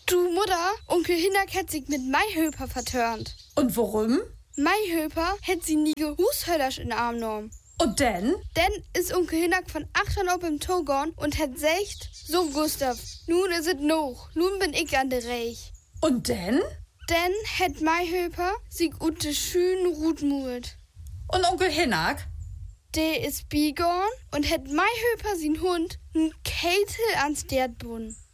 Du Mutter, Onkel Hinak hat sich mit Maihöper vertörnt. Und warum? Maihöper hat sie nie Hushöllers in den Arm genommen. Und denn? Denn ist Onkel Hinak von Achtern ob im Togon und hat secht, so Gustav, nun is it noch, nun bin ich an der Reich. Und denn? Denn hat Maihöper sich ute schön Rutmut. Und Onkel Hinak? Der ist bigorn und hat Maihöper sin Hund n Kätel ans Derd bun.